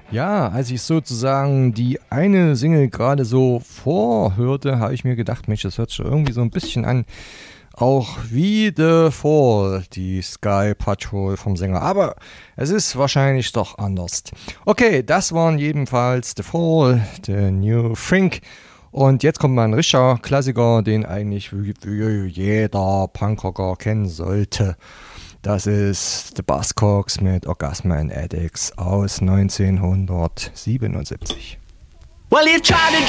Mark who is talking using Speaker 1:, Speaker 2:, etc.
Speaker 1: Ja, als ich sozusagen die eine Single gerade so vorhörte, habe ich mir gedacht, Mensch, das hört sich irgendwie so ein bisschen an, auch wie The Fall, die Sky Patrol vom Sänger. Aber es ist wahrscheinlich doch anders. Okay, das waren jedenfalls The Fall, The New Think. Und jetzt kommt mal ein richtiger Klassiker, den eigentlich jeder Punkrocker kennen sollte. Das ist The Buzzcocks mit Orgasm and Addicts aus 1977.
Speaker 2: Well, you tried to